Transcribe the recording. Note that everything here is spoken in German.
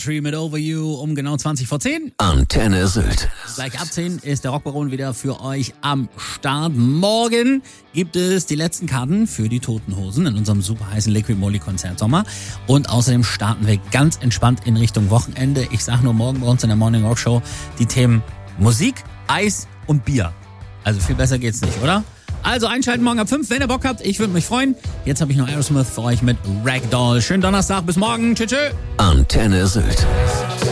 Daughtry mit Over You um genau 20 vor 10. Antenne Sylt. Gleich ab 10 ist der Rockbaron wieder für euch am Start. Morgen gibt es die letzten Karten für die Toten Hosen in unserem super heißen Liquid Moly Konzert Sommer. Und außerdem starten wir ganz entspannt in Richtung Wochenende. Ich sag nur morgen bei uns in der Morning Rock Show die Themen Musik, Eis und Bier. Also viel besser geht's nicht, oder? Also einschalten morgen ab 5, wenn ihr Bock habt. Ich würde mich freuen. Jetzt habe ich noch Aerosmith für euch mit Ragdoll. Schönen Donnerstag, bis morgen. Tschüss. Antenne Sylt.